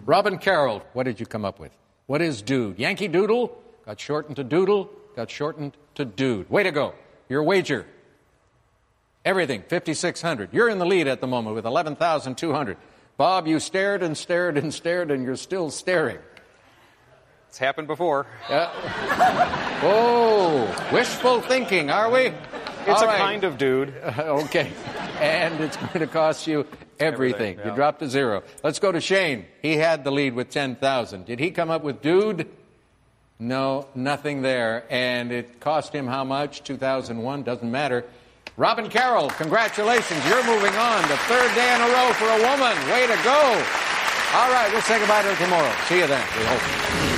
Robin Carroll, what did you come up with? What is dude? Yankee Doodle got shortened to doodle, got shortened to dude. Way to go. Your wager. Everything, $5,600. You're in the lead at the moment with $11,200. Bob, you stared and stared and stared, and you're still staring. It's happened before. Oh, wishful thinking, are we? It's a kind of dude. Okay. And it's going to cost you everything. Yeah. You dropped to zero. Let's go to Shane. He had the lead with $10,000. Did he come up with dude? No, nothing there. And it cost him how much? 2001, doesn't matter. Robin Carroll, congratulations. You're moving on. The third day in a row for a woman. Way to go. All right, we'll say goodbye to her tomorrow. See you then, we hope.